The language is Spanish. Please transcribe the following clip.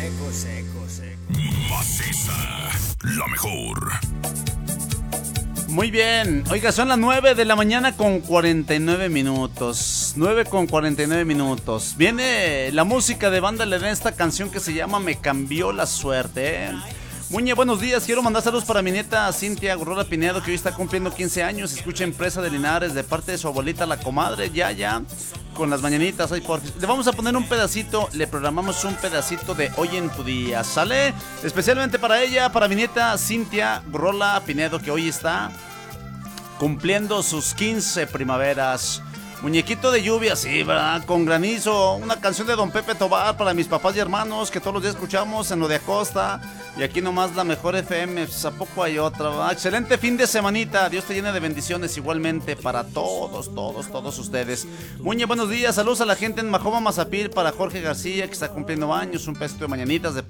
Maciza, la mejor. Muy bien, oiga, son las 9 de la mañana con 49 minutos. 9 con 49 minutos. Viene la música de Banda Lerena, esta canción que se llama Me Cambió la Suerte. Muñe, buenos días. Quiero mandar saludos para mi nieta Cintia Gorrola Pinedo, que hoy está cumpliendo 15 años. Escucha Empresa de Linares de parte de su abuelita, la comadre, ya, con las mañanitas. Ay, por... Le vamos a poner un pedacito, le programamos un pedacito de Hoy en tu Día. ¿Sale? Especialmente para ella, para mi nieta Cintia Gorrola Pinedo, que hoy está cumpliendo sus 15 primaveras. Muñequito de lluvia, sí, ¿verdad? Con granizo. Una canción de Don Pepe Tobar para mis papás y hermanos que todos los días escuchamos en lo de Acosta. Y aquí nomás la mejor FM. Pues, ¿a poco hay otra, verdad? Excelente fin de semanita. Dios te llene de bendiciones igualmente para todos ustedes. Muñe, buenos días. Saludos a la gente en Majoma Mazapil. Para Jorge García, que está cumpliendo años. Un pesito de mañanitas de